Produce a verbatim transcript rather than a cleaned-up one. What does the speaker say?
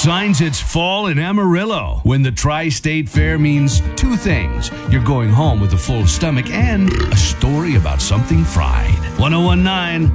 signs it's fall in Amarillo when the Tri-State Fair means two things. You're going home with a full stomach and a story about something fried. ten nineteen